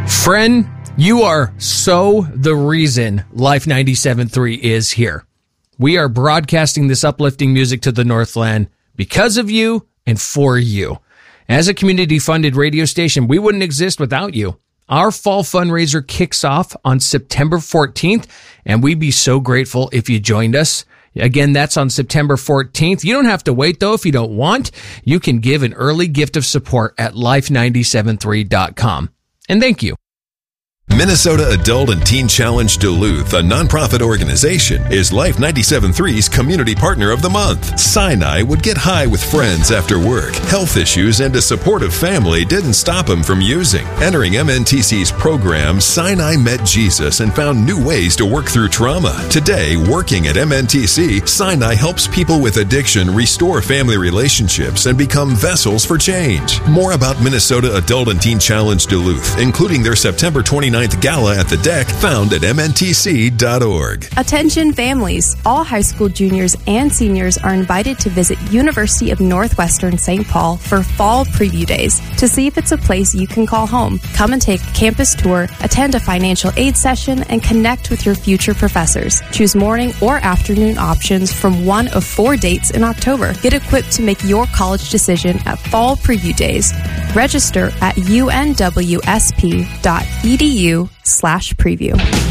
Friend, you are so the reason Life 97.3 is here. We are broadcasting this uplifting music to the Northland because of you and for you. As a community-funded radio station, we wouldn't exist without you. Our fall fundraiser kicks off on September 14th, and we'd be so grateful if you joined us. Again, that's on September 14th. You don't have to wait, though, if you don't want. You can give an early gift of support at life973.com. And thank you. Minnesota Adult and Teen Challenge Duluth, a nonprofit organization, is Life 97.3's Community Partner of the Month. Sinai would get high with friends after work. Health issues and a supportive family didn't stop him from using. Entering MNTC's program, Sinai met Jesus and found new ways to work through trauma. Today, working at MNTC, Sinai helps people with addiction restore family relationships and become vessels for change. More about Minnesota Adult and Teen Challenge Duluth, including their September 29th Gala at the Deck, found at mntc.org. Attention families. All high school juniors and seniors are invited to visit University of Northwestern St. Paul for fall preview days to see if it's a place you can call home. Come and take a campus tour, attend a financial aid session, and connect with your future professors. Choose morning or afternoon options from one of 4 dates in October. Get equipped to make your college decision at fall preview days. Register at unwsp.edu/preview.